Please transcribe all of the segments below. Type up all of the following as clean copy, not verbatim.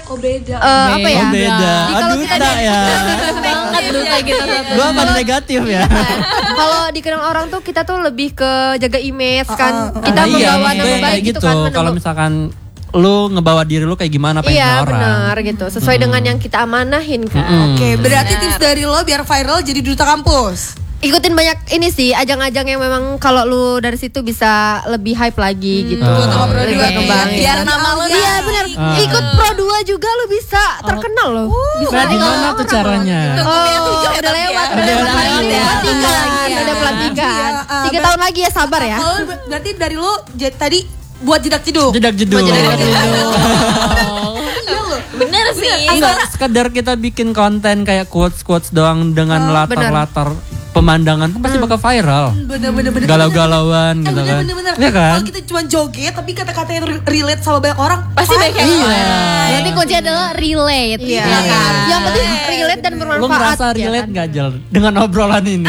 Oh beda. Apa ya? Oh beda. Aduh tak ya. Banget tuh kayak gitu. Gua paling negatif ya. Kalau dikenal orang tuh kita tuh lebih ke jaga image kan. Kita Iya, membawa nama maksudnya baik kayak gitu kan. Kalau misalkan lu ngebawa diri lu kayak gimana pengen Iya orang. benar gitu. Sesuai dengan yang kita amanahin kan. Oke, berarti tips dari lo biar viral jadi duta kampus. Ikutin banyak ini sih ajang-ajang yang memang kalau lu dari situ bisa lebih hype lagi gitu. Lebih berkembang. biar nama lo Iya benar. Ikut Pro 2 juga lu bisa terkenal loh. Berarti gimana tuh caranya? Udah lewat, udah pelantikan. Udah pelantikan. 3 tahun lagi ya, sabar ya. Kalau berarti dari lo tadi buat jedak jeduk. Jedak jeduk. Bener sih. Enggak, sekedar kita bikin konten kayak quotes doang dengan latar-latar pemandangan pun pasti bakal viral. Bener. Galau-galauan gitu kan. Bener. Iya kan? Kalau kita cuma joget tapi kata-kata yang relate sama banyak orang Pasti banyak yang Berarti kunci adalah relate. Iya kan. Yang penting relate dan bermanfaat. Lu ngerasa relate gak Jel dengan obrolan ini?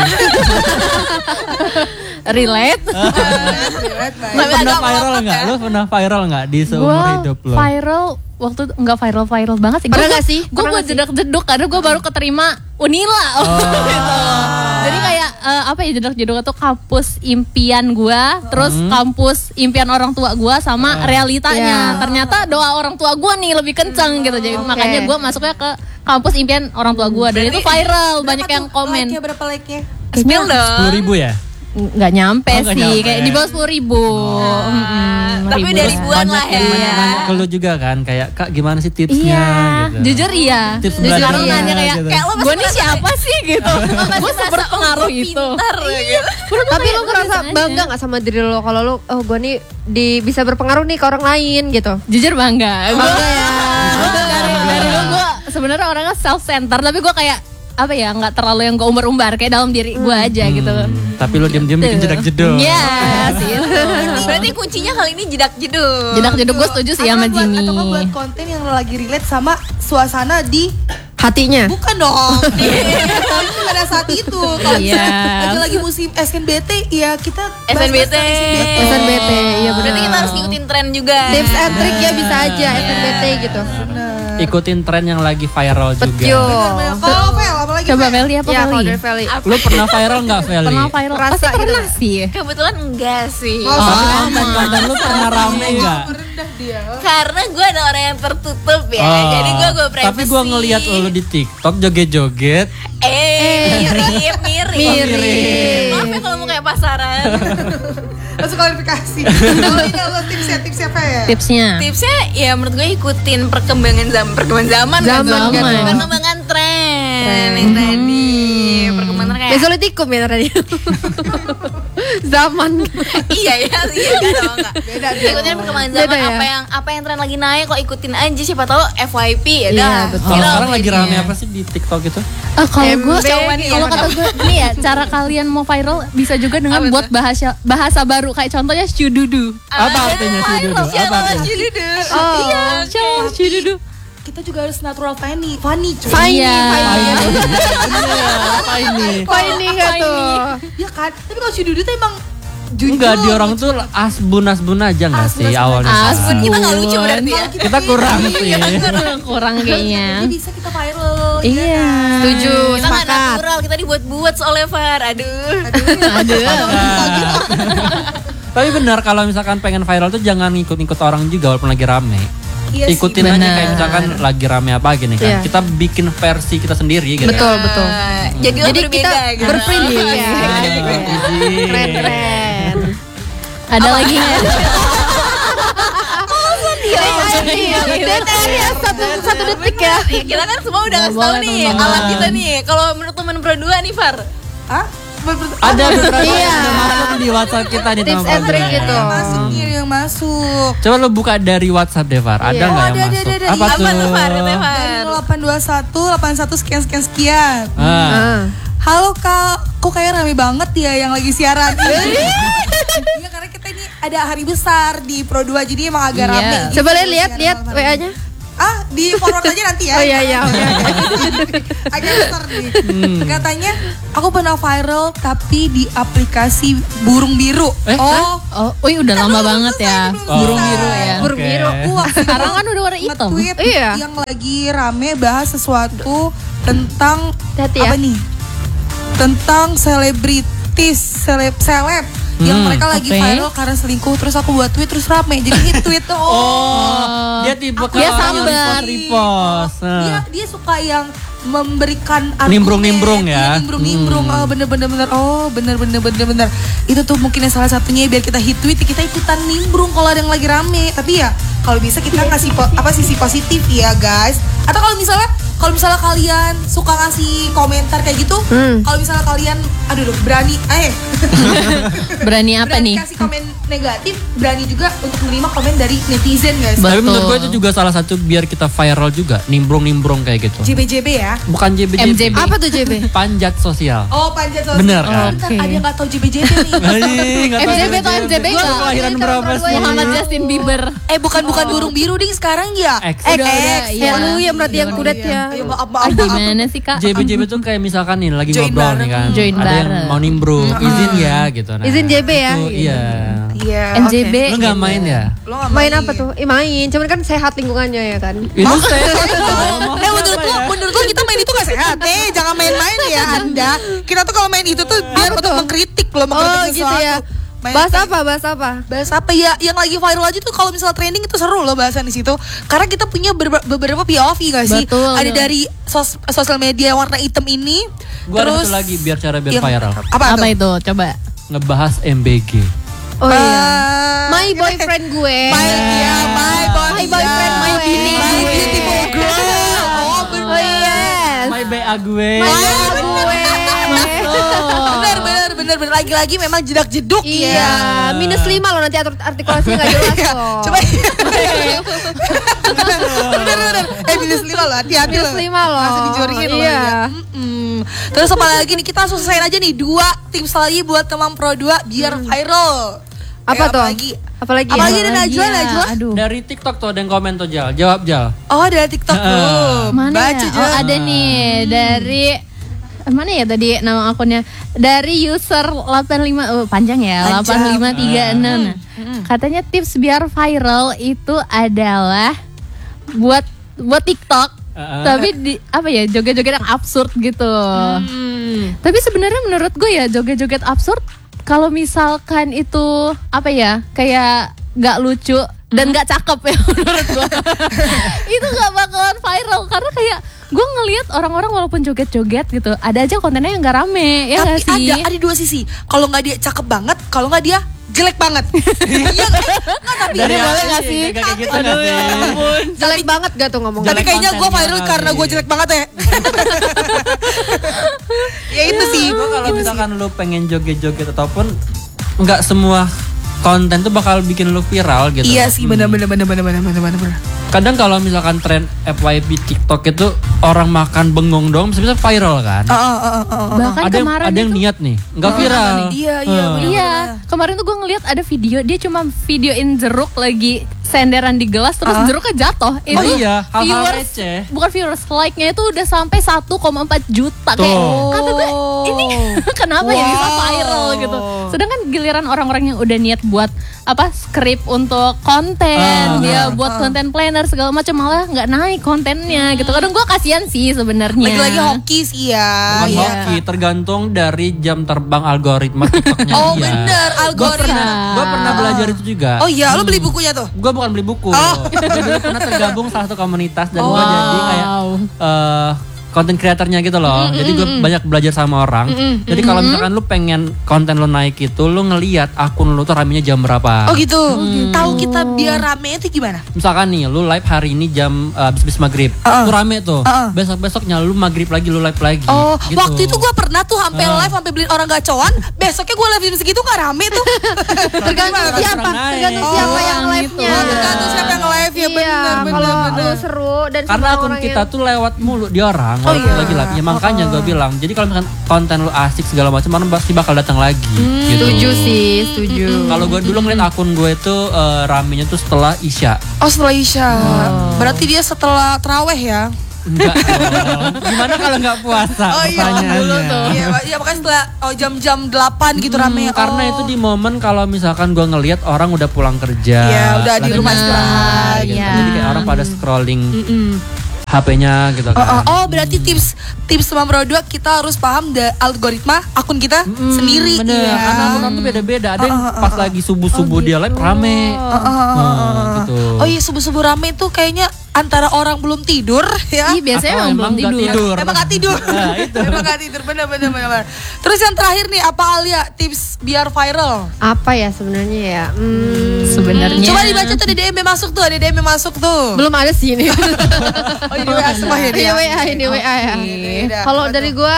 Relate. Lu pernah viral gak? Lu pernah viral gak di seumur hidup lu? Viral waktu enggak viral banget sih. Pernah gak sih? Gue buat jedak-jeduk karena gue baru keterima Unila. Gitu. Jadi kayak apa ya jedak-jeduk itu kampus impian gue, terus kampus impian orang tua gue sama realitanya. Ternyata doa orang tua gue nih lebih kenceng gitu. Jadi makanya gue masuknya ke kampus impian orang tua gue dan itu viral, banyak yang komen. Berapa like-nya? Spill dong. 10.000 ya? Nggak nyampe Oh, nggak sih, nyampe. kayak di bawah 10.000. Tapi udah ribuan lah ya. Nanya ke lu juga kan kayak Kak gimana sih tipsnya Iya, gitu. jujur iya. Tips Jujur belajarnya aku nanya kayak, gitu. kayak lo gue nih siapa sih gitu. Gue seberpengaruh itu. Pintar gitu. Tapi lu ngerasa bangga gak sama diri lo kalau lu gue nih bisa berpengaruh nih ke orang lain gitu? Jujur bangga. Bangga ya. Dari dulu gue sebenarnya orangnya self center, tapi gue kayak apa ya nggak terlalu yang gue umbar-umbar kayak dalam diri gue aja gitu. Tapi lu diam-diam bikin jedak-jeduk. Iya sih. Berarti kuncinya kali ini jedak jeduk. Jedak-jeduk gue setuju sih sama Jimmy. Atau nggak buat konten yang lagi relate sama suasana di Hatinya. bukan dong. Pada saat itu kalau Iya. lagi musim SNBT ya kita SNBT. SNBT, iya benar. Berarti kita harus ngikutin tren juga. Tips and trick ya bisa aja SNBT gitu. Ikutin tren yang lagi viral juga. Kalau Vel apalagi Coba Feli apa Ya kalau Feli? dari Feli. Lu pernah viral gak Feli? Pernah viral? Rasa Pasti gitu pernah nggak? sih. Kebetulan enggak sih. Konten lu pernah rame gak? Karena gue ada orang yang tertutup ya. Jadi gue privacy. Tapi gue ngeliat lu di TikTok joget-joget. Mirip. Maaf ya kalau mau kayak pasaran. langsung klarifikasi. Kalau ini lo tipsnya apa ya? Tipsnya ya menurut gue ikutin perkembangan zaman kan. Perkembangan tren yang tadi. Perkembangan tren kayak Mesolitikum ya tadi. Zaman. iya dong enggak. Beda Ikutin perkembangan zaman Beda ya? apa yang tren lagi naik kok ikutin aja siapa tahu FYP ya Iya, dah. betul. Kalau Viral sekarang lagi jadinya. rame apa sih di TikTok itu? Kalau gue, MB, kalau kata gue, nih ya cara kalian mau viral bisa juga dengan Apa buat bahasa baru kayak contohnya syududu. Apa artinya syududu? Apa artinya? Oh. Iya, syududu. Kita juga harus natural funny cuy. Iya. Apa ini? Ini gak tuh? Ya kan, tapi kalau Syududu tuh emang jujur. Enggak, di orang tuh asbun aja gak sih awalnya? Asbun kita nggak lucu berarti ya. Kita kurang sih. Kurang kayaknya. Jadi bisa kita viral. Iya. Setuju, Kita nggak sepakat. natural, kita dibuat-buat soalnya Far. Aduh. Tapi benar kalau misalkan pengen viral tuh jangan ngikut-ngikut orang juga walaupun lagi rame. Iya sih, Ikutin aja benar. kayak misalkan lagi rame apa gini kan. Iya. Kita bikin versi kita sendiri gitu. Betul. Jadi kita gitu. berprinsip ya. Iya. Keren. Ada lagi nggak? DTR ya satu detik ya. Ya, kita kan semua udah ngasih tahu nih alat kita nih. Kalau menurut teman berdua nih Far. Hah? Ada beberapa yang udah masuk di WhatsApp kita nih Tips and trick gitu. Masuk nih yang masuk. Coba lu buka dari WhatsApp deh Far. Ada nggak yang masuk? ada. Apa Apa tuh? tuh Far? Katanya Far. Dari 821 sekian. Ah. Halo Kak, kok kayak rame banget ya yang lagi siaran. Iya karena kita ini ada hari besar di Pro 2 jadi emang agak rame. Coba lihat WA-nya. Di forward aja nanti ya. Oh iya. Agak besar nih. Katanya aku pernah viral tapi di aplikasi burung biru. Udah lama banget ya. Burung biru ya. Burung biru. Sekarang kan udah warna hitam. Nge-tweet Iya. yang lagi rame bahas sesuatu tentang Hati-hati ya. apa nih? Tentang selebritis, seleb yang mereka lagi viral karena selingkuh. Terus aku buat tweet terus rame jadi hit tweet. Dia tipe Dia sambat. repost. Dia suka yang memberikan argumen. Nimbrung-nimbrung ya. Iya, nimbrung-nimbrung. Bener. Itu tuh mungkin salah satunya biar kita hit tweet, kita ikutan nimbrung kalau ada yang lagi rame. Tapi ya kalau bisa kita ngasih sisi positif ya guys. Atau kalau misalnya kalian suka ngasih komentar kayak gitu, kalau misalnya kalian berani Berani apa nih? kasih komen negatif, berani juga untuk menerima komen dari netizen guys. Tapi menurut gue itu juga salah satu biar kita viral juga, nimbrung-nimbrung kayak gitu. JBJB ya. Bukan JBJB. MJB. Apa tuh JB? Panjat sosial. Panjat sosial. Bener kan? Bentar, ada yang gak tahu JBJB nih. MJB atau MJB Gua enggak? kelahiran berapa sih? Muhammad Justin Bieber. Bukan burung biru ding sekarang ya. X. Iya. Lu yang berarti yang kudet ya. Maaf. Gimana sih Kak? JBJB tuh kayak misalkan nih lagi Join ngobrol nih kan. Join Ada yang bareng. mau nimbrung, izin ya gitu. Nah, Izin JB ya? itu, Iya. Iya. MJB. Lu gak main ya? Lo gak Main apa tuh? Main. Cuman kan sehat lingkungannya ya kan. Itu Menurut lo kita main itu gak sehat. Jangan main-main ya Anda. Kita tuh kalau main itu tuh biar untuk mengkritik loh, mengkritik Gitu ya. Bahas apa? Bahas apa ya? Yang lagi viral aja tuh kalau misalnya trending itu seru loh bahasan di situ. Karena kita punya beberapa POV gak sih? Betul. Ada dari sosial media warna hitam ini. Gue ada satu lagi biar viral. Apa tuh? itu? Coba. Ngebahas MBG. Oh iya. My boyfriend gue. My boyfriend, my bini My gue. beautiful girl. Oh yes. My BA gue. Bener. Lagi-lagi memang jedak-jeduk. Iya. -5 loh nanti artikulasinya gak jelas loh. Coba. Bener. -5 loh. Hati-hati loh. -5 loh. Langsung dijoringin loh. Iya. Terus apa lagi nih, kita langsung selesaiin aja nih 2 tips lagi buat teman Pro 2 biar viral. Apa tuh? Apalagi ada Najwa. Aduh. Dari TikTok tuh ada yang komen tuh Jal. Jawab Jal. Oh, dari TikTok tuh. Mana Baca ya? Jal. Ada nih dari mana ya tadi nama akunnya? Dari user 85 panjang ya, Panjang. 8536. Katanya tips biar viral itu adalah buat TikTok. Tapi joget-joget yang absurd gitu. Tapi sebenarnya menurut gue ya joget-joget absurd kalau misalkan itu kayak nggak lucu dan nggak cakep ya menurut gue itu nggak bakalan viral karena kayak gue ngelihat orang-orang walaupun joget-joget gitu ada aja kontennya yang nggak rame ya nggak Tapi sih? ada 2 sisi. Kalau nggak dia cakep banget, kalau nggak dia jelek banget. Iya tapi Dari boleh hati, nggak sih? kayak gitu nggak sih? Jelek banget gak tuh ngomongnya? Tapi kayaknya gue kontennya viral karena kali. gue jelek banget ya. Ya itu sih. Gue kalau misalkan lu pengen joget-joget ataupun nggak semua konten tuh bakal bikin lu viral gitu. Iya sih, bener. Kadang kalau misalkan tren FYP TikTok itu orang makan bengong doang bisa viral kan. Bahkan Ada yang, kemarin ada yang itu niat nih, nggak viral. Iya. iya kemarin tuh gue ngeliat ada video dia cuma videoin jeruk lagi senderan di gelas terus jeruknya jatuh. Itu iya, hal-hal viewers, receh. bukan viewers, like-nya itu udah sampai 1,4 juta. Tuh. Kayak kata gue ini kenapa ya bisa viral gitu. Sedangkan giliran orang-orang yang udah niat buat skrip untuk konten, dia buat konten planner segala macam malah nggak naik kontennya gitu. Kadang gue kasihan sih sebenarnya. Lagi hoki sih ya. Bukan hoki, tergantung dari jam terbang algoritma TikToknya Oh dia. bener, algoritma. Gue pernah belajar itu juga. Oh iya, lo beli bukunya tuh? Gue bukan beli buku. Gue dulu pernah tergabung salah satu komunitas dan gue jadi kayak konten kreatornya gitu loh. Jadi gue banyak belajar sama orang. Jadi kalau misalkan lu pengen konten lu naik itu, lu ngeliat akun lu tuh ramenya jam berapa. Oh gitu. Tahu kita biar rame itu gimana? Misalkan nih, lu live hari ini jam abis maghrib, tuh rame tuh. Besok-besoknya lu maghrib lagi, lu live lagi. Oh, gitu. waktu itu gue pernah tuh sampai live sampai beliin orang gacoan. Besoknya gue live jam segitu nggak rame tuh. Tergantung siapa yang live-nya. Tergantung siapa yang live ya, Iya, bener. kalau lu seru dan karena semua akun orang kita tuh lewat mulu di orang lagi live. Ya makanya gue bilang, jadi kalau misalkan konten lu asik segala macam, orang pasti bakal datang lagi. Gitu. Setuju sih, setuju. Kalau gue dulu ngeliat akun gue itu ramenya tuh setelah Isya. Oh setelah Isya. Berarti dia setelah terawih ya? Enggak dong. Gimana kalau nggak puasa? Oh iya dulu tuh. Iya makanya setelah jam-jam 8 gitu rame. Karena itu di momen kalau misalkan gue ngelihat orang udah pulang kerja. Iya udah di rumah istirahat. Gitu. Jadi kayak orang pada scrolling HP-nya gitu kan. Oh berarti tips Teman Pro 2 kita harus paham algoritma akun kita sendiri. Bener, karena akun tuh beda-beda. Ada yang pas lagi subuh-subuh dia live rame. Gitu. Oh iya subuh-subuh rame tuh kayaknya antara orang belum tidur ya. Iya biasanya Atau belum nggak tidur. Emang gak tidur. Nah, itu. Emang gak tidur bener. Terus yang terakhir nih apa Alia tips biar viral? Apa ya sebenarnya ya? Sebenarnya. Coba dibaca tuh ada DM yang masuk tuh. Belum ada sih ini. Oh ini WA semua ya dia. Ini WA ya. Beda. Kalau dari gua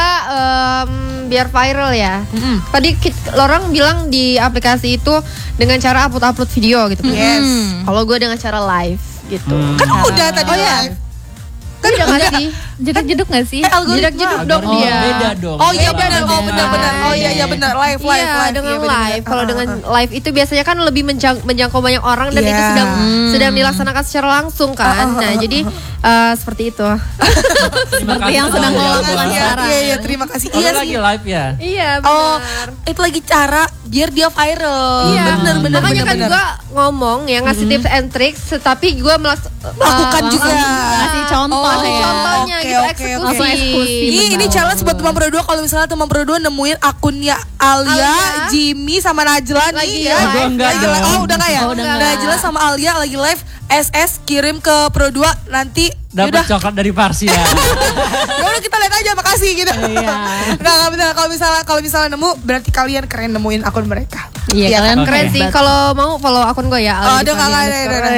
biar viral ya. Tadi orang bilang di aplikasi itu dengan cara upload video gitu. Yes. Kalau gua dengan cara live gitu. Kan udah tadi live. Kan udah nggak sih? Jeduk-jeduk gak sih? Jeduk dong Oh, dia. beda dong. Oh iya benar. Oh benar. Oh iya benar live. Iya dengan Iya, benar. live. Kalau dengan live itu biasanya kan lebih menjangkau banyak orang dan Iya. itu sedang dilaksanakan secara langsung kan. Nah jadi seperti itu. Seperti yang sedang lo lakukan sekarang. Iya terima kasih. Iya Iya lagi sih. live ya. Iya Oh, benar. itu lagi cara biar dia viral. Iya, Bener. makanya kan gue ngomong ya ngasih tips and tricks, tapi gue Lakukan juga. Kasih contoh ya. contohnya Oke, gitu oke, eksekusi. Langsung eksekusi. Ini challenge buat Teman Pro 2 kalau misalnya Teman Pro 2 nemuin akunnya Alia, Jimmy sama Najla Lagi nih ya. live. Gua enggak Lagi live. dong. Oh, udah enggak ya? Oh, udah enggak. Najla sama Alia lagi live SS kirim ke Pro 2 nanti Dapat coklat dari Parsi ya. Ya udah kita lihat aja makasih gitu. Iya. Enggak benar kalau misalnya nemu berarti kalian keren nemuin akun mereka. Iya kalian Keren Oke. sih kalau mau follow akun gue ya. Oh, udah enggak ada.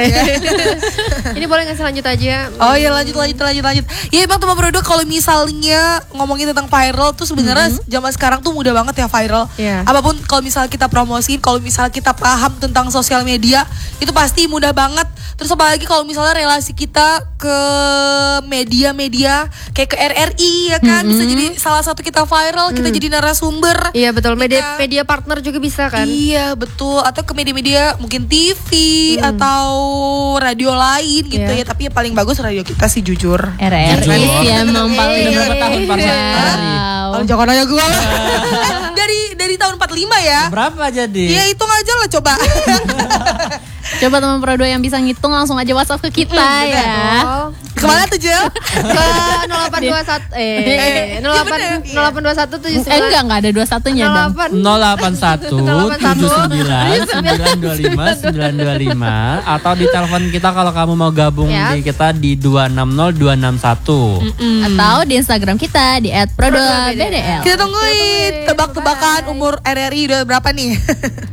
Ini boleh ngasih lanjut aja. Oh iya lanjut. Ya emang Teman Pro 2 kalau misalnya ngomongin tentang viral tuh sebenarnya zaman sekarang tuh mudah banget ya viral. Iya. Apapun kalau misalnya kita promosiin, kalau misalnya kita paham tentang sosial media itu pasti mudah banget. Terus apalagi kalau misalnya relasi kita ke media-media kayak ke RRI ya kan bisa jadi salah satu kita viral, kita jadi narasumber. Iya betul. Media Kita- media partner juga bisa kan. Iya betul, atau ke media-media mungkin TV atau radio lain gitu Iya. ya. Tapi yang paling bagus radio kita sih jujur. RRI sih emang paling. Udah berapa tahun Parsi? Wow. Oh, jangan nanya gue. dari tahun 45 ya. Berapa jadi? Iya hitung aja lah coba. Coba Teman Pro 2 yang bisa ngitung langsung aja WhatsApp ke kita ya. Oh. Kemana tuh Jel? Ke 0821 0821 Enggak ada 21-nya dong. 08 081 79 925 925 atau di telepon kita kalau kamu mau gabung Ya. di kita di 260261. Atau di Instagram kita di @pro2bdl. Kita tungguin tebak-tebakan umur RRI udah berapa nih?